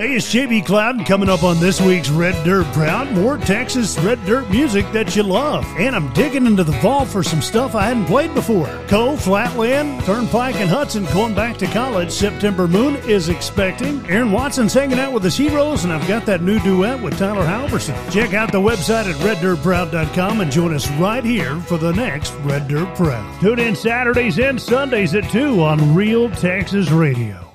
Hey, it's JB Clouden coming up on this week's Red Dirt Proud. More Texas Red Dirt music that you love. And I'm digging into the vault for some stuff I hadn't played before. Cole, Flatland, Turnpike, and Hudson going back to college. September Moon is expecting. Aaron Watson's hanging out with his heroes, and I've got that new duet with Tyler Halverson. Check out the website at reddirtproud.com and join us right here for the next Red Dirt Proud. Tune in Saturdays and Sundays at 2 on Real Texas Radio.